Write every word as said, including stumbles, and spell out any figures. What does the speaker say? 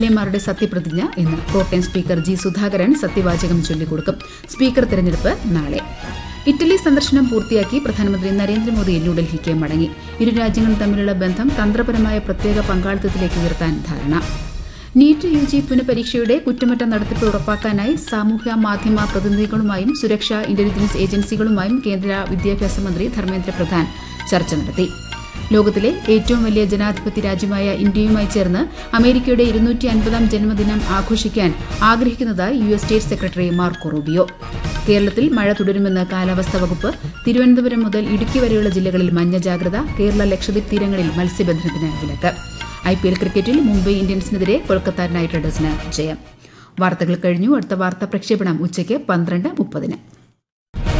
എംമാരുടെ സത്യപ്രതിജ്ഞ ഇന്ന്. Pro tem speaker G Sudhakaran സത്യവാചകം ചൊല്ലിക്കൊടുക്കും. സ്പീക്കർ തെരഞ്ഞെടുപ്പ് നാളെ. ഇറ്റലി സന്ദർശനം പൂർത്തിയാക്കി പ്രധാനമന്ത്രി നരേന്ദ്രമോദി ന്യൂഡൽഹിക്ക് മടങ്ങി. ഇരു രാജ്യങ്ങളും തമ്മിലുള്ള ബന്ധം തന്ത്രപരമായ പ്രത്യേക പങ്കാളിത്തത്തിലേക്ക് ഉയർത്താൻ ധാരണ. നീറ്റ് യു ജി പുനഃപരീക്ഷയുടെ കുറ്റമറ്റ നടത്തിപ്പ് ഉറപ്പാക്കാനായി സാമൂഹ്യ മാധ്യമ പ്രതിനിധികളുമായും സുരക്ഷാ ഇന്റലിജൻസ് ഏജൻസികളുമായും കേന്ദ്ര വിദ്യാഭ്യാസ മന്ത്രി ധർമ്മേന്ദ്ര പ്രധാൻ ചർച്ച നടത്തി. ലോകത്തിലെ ഏറ്റവും വലിയ ജനാധിപത്യ രാജ്യമായ ഇന്ത്യയുമായി ചേർന്ന് അമേരിക്കയുടെ ഇരുന്നൂറ്റി അൻപതാം ജന്മദിനം ആഘോഷിക്കാൻ ആഗ്രഹിക്കുന്നതായി U S state secretary Marco Rubio. കേരളത്തിൽ മഴ തുടരുമെന്ന് കാലാവസ്ഥാ വകുപ്പ്. തിരുവനന്തപുരം മുതൽ ഇടുക്കി വരെയുള്ള ജില്ലകളിൽ മഞ്ഞ ജാഗ്രത. കേരള ലക്ഷദ്വീപ് തീരങ്ങളിൽ മത്സ്യബന്ധനത്തിന് വിലക്ക്. ഐ പി എൽ ക്രിക്കറ്റിൽ മുംബൈ ഇന്ത്യൻസിനെതിരെ കൊൽക്കത്ത നൈറ്റ് റൈഡേഴ്സിന് ജയം. വാർത്തകൾ കഴിഞ്ഞു. അടുത്ത വാർത്താ പ്രക്ഷേപണം ഉച്ചയ്ക്ക് പന്ത്രണ്ട് മുപ്പതിന്.